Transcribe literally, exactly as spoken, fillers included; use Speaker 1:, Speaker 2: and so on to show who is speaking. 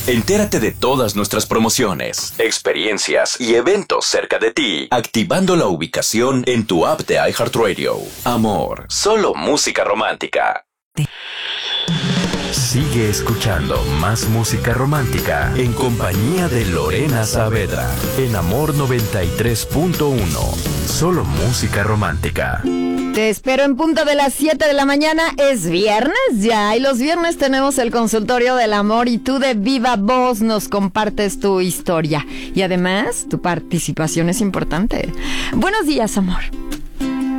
Speaker 1: Entérate de todas nuestras promociones, experiencias y eventos cerca de ti, activando la ubicación en tu app de iHeartRadio. Amor, solo música romántica.
Speaker 2: Sigue escuchando más música romántica en compañía de Lorena Saavedra en Amor noventa y tres punto uno. Solo música romántica.
Speaker 3: Te espero en punto de las siete de la mañana. Es viernes ya y los viernes tenemos el consultorio del amor y tú de viva voz nos compartes tu historia. Y además, tu participación es importante. Buenos días, amor.